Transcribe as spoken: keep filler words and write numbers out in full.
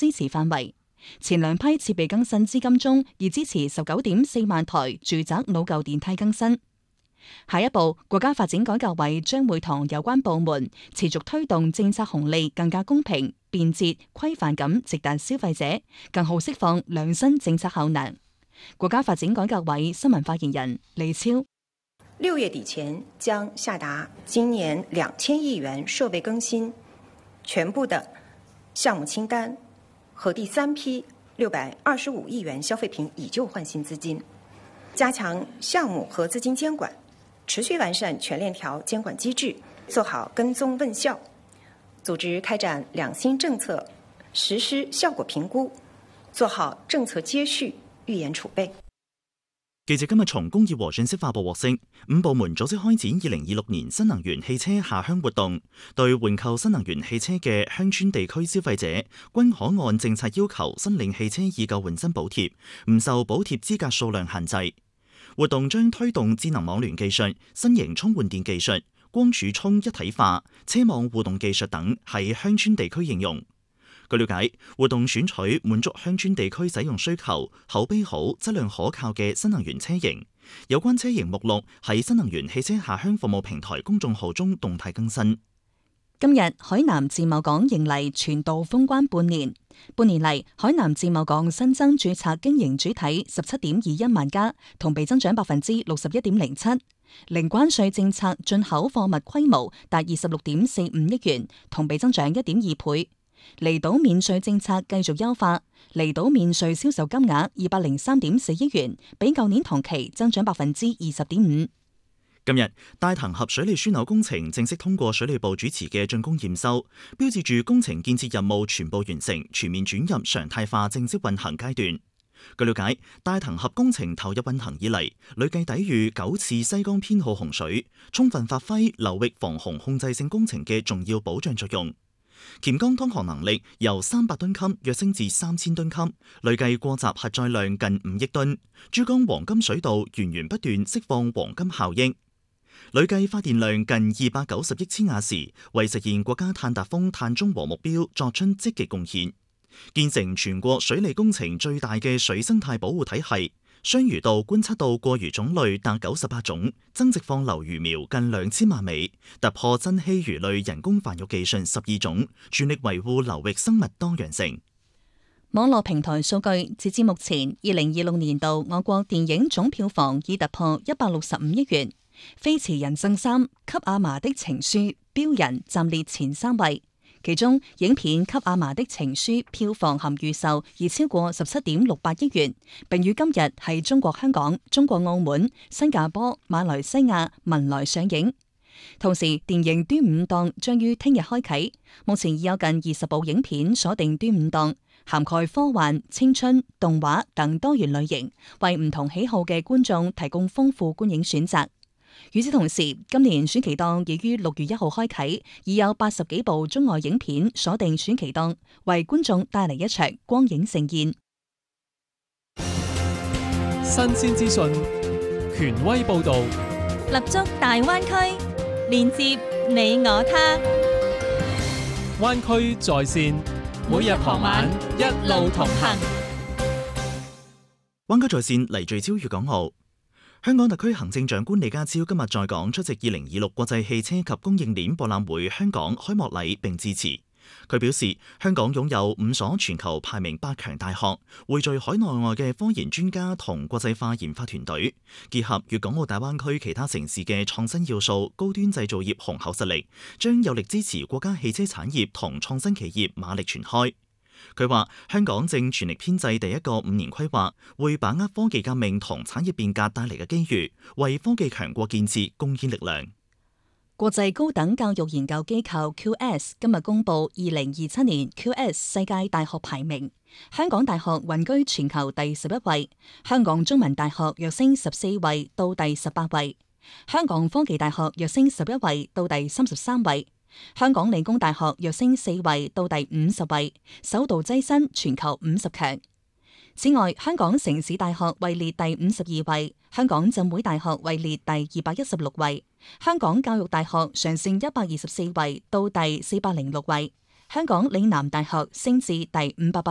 支持範圍。前兩批設備更新資金中，已支持十九點四萬台住宅老舊電梯更新。下一步，國家發展改革委將會同有關部門持續推動政策紅利更加公平、便捷、規範咁直達消費者，更好釋放良新政策效能。國家發展改革委新聞發言人李超： 六月底前將下達今年兩千億元設備更新全部的項目清單和第三批六百二十五億元消費品以舊換新資金，加強項目和資金監管，持續完善全鏈條監管機制，做好跟蹤問效，組織開展兩新政策實施效果評估，做好政策接續預研儲備。 記者今日從工業和信息化部獲悉，五部門組織開展二零二六年新能源汽車下鄉活動，對換購新能源汽車嘅鄉村地區消費者，均可按政策要求申領汽車以舊換新補貼，唔受補貼資格數量限制。活動將推動智能網聯技術、新型充換電技術、光儲充一體化、車網互動技術等喺鄉村地區應用。據了解，活動選取滿足鄉村地區使用需求、口碑好、質量可靠嘅新能源車型。有關車型目錄喺新能源汽車下鄉服務平台公眾號中動態更新。 今日海南自貿港迎嚟全島封關半年，半年嚟海南自貿港新增註冊經營主體十七點二一萬家，同比增長百分之六十一點零七。零關稅政策進口貨物規模達二十六點四五億元，同比增長一點二倍。離島免稅政策繼續優化，離島免稅銷售金額二百零三點四億元，比舊年同期增長百分之二十點五。 今日大潭峽水利樞紐工程正式通過水利部主持嘅竣工驗收，標誌住工程建設任務全部完成，全面轉入常態化正式運行階段。據了解，大潭峽工程投入運行以嚟，累計抵禦九次西江偏號洪水，充分發揮流域防洪控制性工程嘅重要保障作用。黔江通航能力由三百噸級躍升至三千噸級，累計過閘核載量近五億噸。珠江黃金水道源源不斷釋放黃金效益，累計發電量近二百九十億千瓦時，為實現國家碳達峰、碳中和目標作出積極貢獻，建成全國水利工程最大嘅水生態保護體系。雙魚道觀測到過魚種類達九十八種，增殖放流魚苗近兩千萬尾，突破珍稀魚類人工繁育技術十二種，全力維護流域生物多樣性。 網絡平台數據截至目前，二零二六年度我國電影總票房已突破一百六十五億元，《飛馳人生三》給阿嫲的情書標人暫列前三位。其中，影片《給阿嫲的情書》票房含預售已超過十七點六八億元，並於今日喺中國香港、中國澳門、新加坡、馬來西亞、文萊上映。同時，電影端午檔將於聽日開啟，目前已有近二十部影片鎖定端午檔，涵蓋科幻、青春、動畫等多元類型，為唔同喜好嘅觀眾提供豐富觀影選擇。與此同時，今年暑期檔已於六月一號開啟，已有八十幾部中外影片鎖定暑期檔，為觀眾帶嚟一場光影盛宴。 新鮮資訊，權威報導， 立足大灣區，連接你我他。 灣區在線，每日傍晚一路同行。 灣區在線嚟聚焦粵港澳。香港特區行政長官李家超今日在港出席二零二六國際汽車及供應鏈博覽會香港開幕禮並致辭。佢表示，香港擁有五所全球排名百強大學，匯聚海內外嘅科研專家同國際化研發團隊，結合粵港澳大灣區其他城市嘅創新要素、高端製造業雄厚實力，將有力支持國家汽車產業同創新企業馬力全開。佢話：香港正全力編製第一個五年規劃，會把握科技革命同產業變革帶嚟嘅機遇，為科技強國建設貢獻力量。 國際高等教育研究機構 Q S 今日公布二零二七年 Q S 世界大學排名，香港大學穩居全球第十一位，香港中文大學躍升十四位到第十八位，香港科技大學躍升十一位到第三十三位。香港理工大學躍升四位到第五十位，首度躋身全球五十強。此外，香港城市大學位列第五十二位，香港浸會大學位列第二百一十六位，香港教育大學上升一百二十四位到第四百零六位，香港嶺南大學升至第五百八。